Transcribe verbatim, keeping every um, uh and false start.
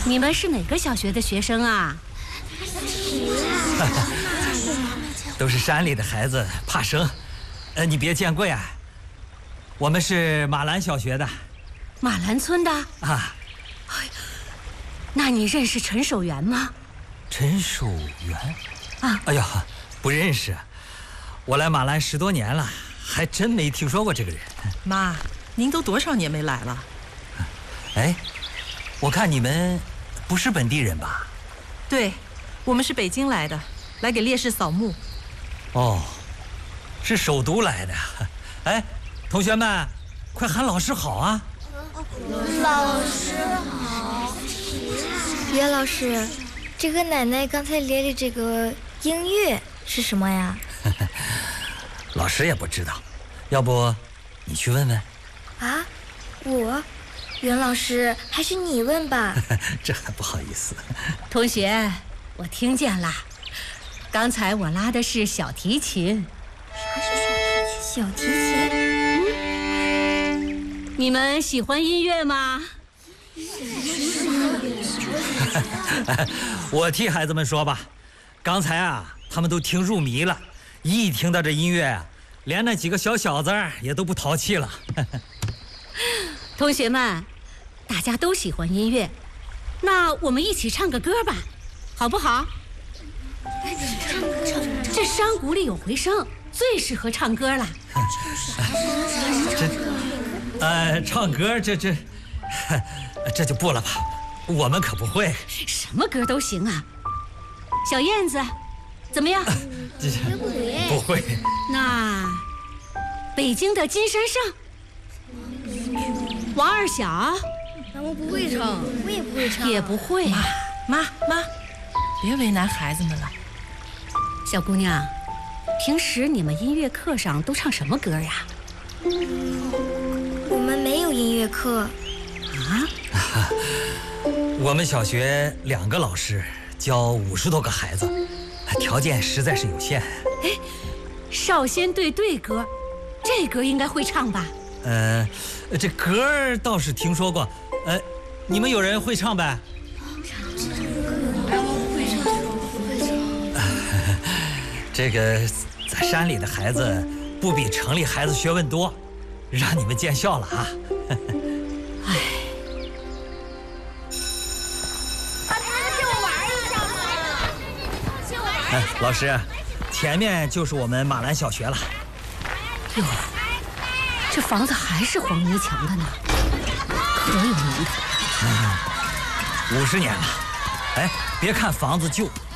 你们是哪个小学的学生啊？ 都是山里的孩子，怕生。呃，你别见怪啊。我们是马兰小学的。 马兰村的啊。 那你认识陈守元吗？ 陈守元？ 啊。 哎呀，不认识。我来马兰十多年了，还真没听说过这个人。 妈，您都多少年没来了？ 哎，我看你们不是本地人吧？ 对，我们是北京来的，来给烈士扫墓。 哦，是首都来的。哎，同学们，快喊老师好啊！ 老师好。袁老师，这个奶奶刚才练的这个音乐是什么呀？ 老师也不知道，要不你去问问？ 啊，我？袁老师，还是你问吧。 这还不好意思。 同学，我听见了，刚才我拉的是小提琴。 啥是小提琴？小提琴？ 嗯，你们喜欢音乐吗？ 我替孩子们说吧，刚才啊，他们都听入迷了，一听到这音乐啊，连那几个小小子也都不淘气了。 同学们，大家都喜欢音乐，那我们一起唱个歌吧，好不好？ 唱歌，唱歌。 这山谷里有回声，最适合唱歌了。 这，呃，唱歌这这，这就不了吧，我们可不会。 什么歌都行啊。小燕子，怎么样？ 这不会。 那北京的金山上。王二小， 咱们不会唱，我也不会唱， 也不会。 妈妈妈，别为难孩子们了。 小姑娘，平时你们音乐课上都唱什么歌呀？ 我们没有音乐课。 啊？ 我们小学两个老师教五十多个孩子，条件实在是有限。 哎，少先队队歌，这歌应该会唱吧？ 呃，这歌儿倒是听说过，呃，你们有人会唱呗？这个在山里的孩子不比城里孩子学问多，让你们见笑了啊！ 哎， 借我玩一下嘛！借我玩。 哎，老师，前面就是我们马兰小学了。 哟。这房子还是黄泥墙的呢，可有年头了。 嗯，五十年了。哎，别看房子旧，